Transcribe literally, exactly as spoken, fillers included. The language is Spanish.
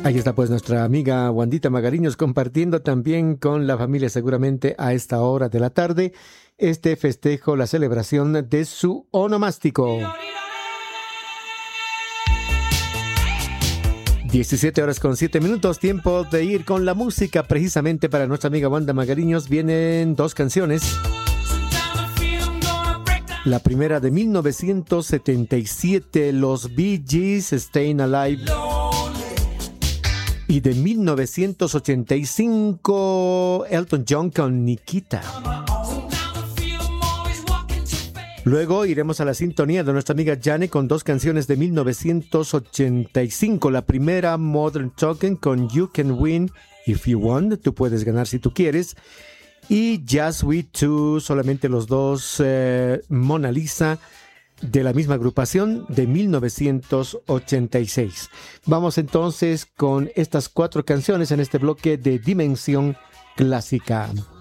Ahí está pues nuestra amiga Wandita Magariños compartiendo también con la familia seguramente a esta hora de la tarde este festejo, la celebración de su onomástico. diecisiete horas con siete minutos, tiempo de ir con la música. Precisamente para nuestra amiga Wanda Magariños vienen dos canciones. La primera de mil novecientos setenta y siete, los Bee Gees, Staying Alive. Y de mil novecientos ochenta y cinco, Elton John con Nikita. Luego iremos a la sintonía de nuestra amiga Jane con dos canciones de mil novecientos ochenta y cinco. La primera, Modern Talking con You Can Win If You Want. Tú puedes ganar si tú quieres. Y Just We Two, solamente los dos, eh, Mona Lisa, de la misma agrupación de mil novecientos ochenta y seis. Vamos entonces con estas cuatro canciones en este bloque de Dimensión Clásica.